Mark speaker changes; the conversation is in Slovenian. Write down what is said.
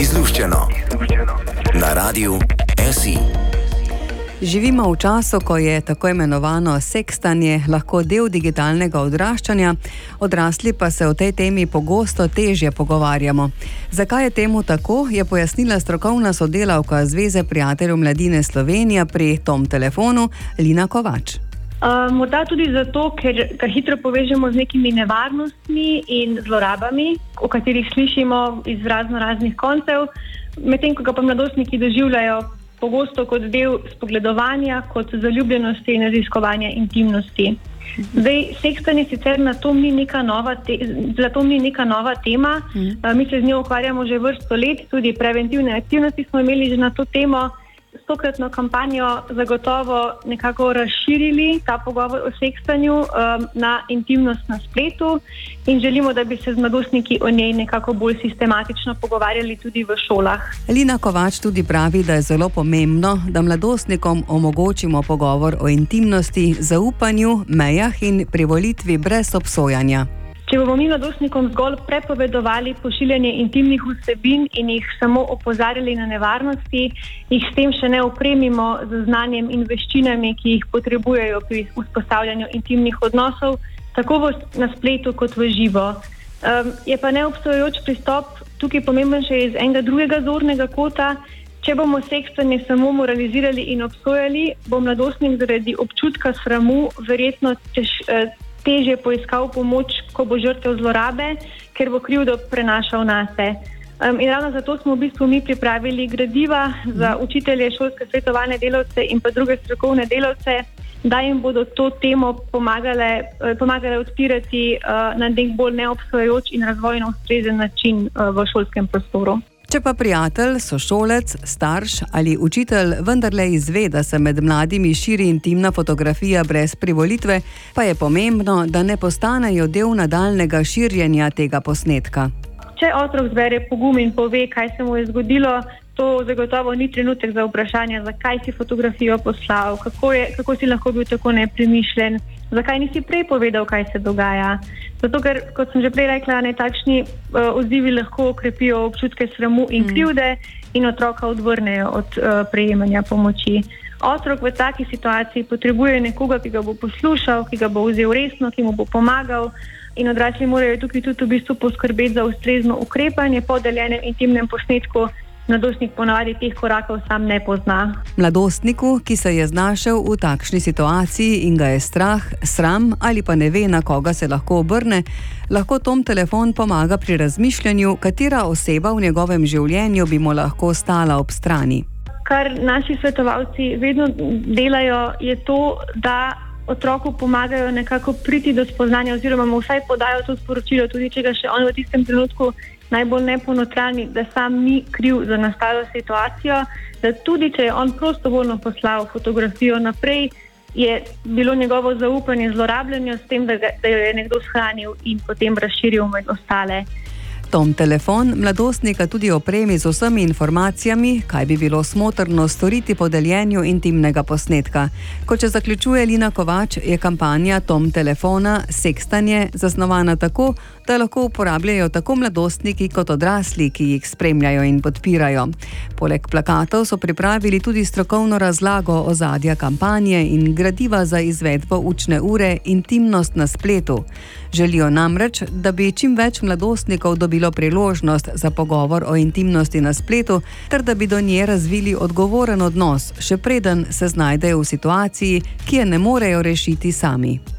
Speaker 1: Izluščeno. Na radiju SI.
Speaker 2: Živimo v času, ko je tako imenovano sekstanje lahko del digitalnega odraščanja, odrasli pa se o tej temi pogosto težje pogovarjamo. Zakaj je temu tako, je pojasnila strokovna sodelavka Zveze prijateljev mladine Slovenija pri Tom telefonu Lina Kovač.
Speaker 3: Morda tudi zato, ker hitro povežemo z nekimi nevarnostmi in zlorabami, o katerih slišimo iz raznih koncev, medtem ko ga pa mladostniki doživljajo pogosto kot del spogledovanja, kot zaljubljenosti in raziskovanja intimnosti. Zdaj, sekstanje sicer zato ni neka nova tema, mi se z njo ukvarjamo že vrsto let, tudi preventivne aktivnosti smo imeli že na to temo. S tokratno kampanjo zagotovo nekako razširili ta pogovor o sekstanju na intimnost na spletu in želimo, da bi se z mladostniki o njej nekako bolj sistematično pogovarjali tudi v šolah.
Speaker 2: Lina Kovač tudi pravi, da je zelo pomembno, da mladostnikom omogočimo pogovor o intimnosti, zaupanju, mejah in privolitvi brez obsojanja.
Speaker 3: Če bomo mi mladostnikom zgolj prepovedovali pošiljanje intimnih vsebin in jih samo opozarjali na nevarnosti, jih s tem še ne opremimo z znanjem in veščinami, ki jih potrebujejo pri vzpostavljanju intimnih odnosov, tako na spletu kot v živo. Je pa neobstojajoč pristop tukaj pomemben še iz enega drugega zornega kota. Če bomo sekstanje samo moralizirali in obsojali, bo mladostnik zaradi občutka sramu verjetno težje poiskal pomoč, ko bo žrtev zlorabe, ker bo krivdo prenašal nase. In ravno zato smo v bistvu mi pripravili gradiva za učitelje, šolske svetovalne delavce in pa druge strokovne delavce, da jim bodo to temo pomagale odpirati na nek bolj neobsojajoč in razvojno ustrezen način v šolskem prostoru.
Speaker 2: Če pa prijatelj, sošolec, starš ali učitelj vendarle izve, da se med mladimi širi intimna fotografija brez privolitve, pa je pomembno, da ne postanejo del nadaljnega širjenja tega posnetka.
Speaker 3: Če otrok zbere pogum in pove, kaj se mu je zgodilo, to zagotovo ni trenutek za vprašanje, zakaj si fotografijo poslal, kako si lahko bil tako nepremišljen, zakaj nisi prej povedal, kaj se dogaja. Zato, ker, kot sem že prej rekla, takšni odzivi lahko okrepijo občutke sramu in krivde in otroka odvrnejo od prejemanja pomoči. Otrok v taki situaciji potrebuje nekoga, ki ga bo poslušal, ki ga bo vzel resno, ki mu bo pomagal, in odrasli morajo tukaj tudi v bistvu poskrbeti za ustrezno ukrepanje po deljenem intimnem posnetku. Mladostnik ponavadi teh korakov sam ne pozna.
Speaker 2: Mladostniku, ki se je znašel v takšni situaciji in ga je strah, sram ali pa ne ve, na koga se lahko obrne, lahko Tom telefon pomaga pri razmišljanju, katera oseba v njegovem življenju bi mu lahko stala ob strani.
Speaker 3: Kar naši svetovalci vedno delajo, je to, da otroku pomagajo nekako priti do spoznanja oziroma mu vsaj podajo to sporočilo, tudi če ga še on v tistem trenutku najbolj ne ponotrani, da sam ni kriv za nastalo situacijo, da tudi če je on prostovoljno poslal fotografijo naprej, je bilo njegovo zaupanje zlorabljeno s tem, da jo je nekdo shranil in potem razširil med ostale.
Speaker 2: Tom telefon mladostnika tudi opremi z vsemi informacijami, kaj bi bilo smotrno storiti po deljenju intimnega posnetka. Kot še zaključuje Lina Kovač, je kampanja Tom telefona sekstanje zasnovana tako, da lahko uporabljajo tako mladostniki kot odrasli, ki jih spremljajo in podpirajo. Poleg plakatov so pripravili tudi strokovno razlago ozadja kampanje in gradiva za izvedbo učne ure Intimnost na spletu. Želijo namreč, da bi čim več mladostnikov dobilo priložnost za pogovor o intimnosti na spletu, ter da bi do nje razvili odgovoren odnos, še preden se znajdejo v situaciji, ki je ne morejo rešiti sami.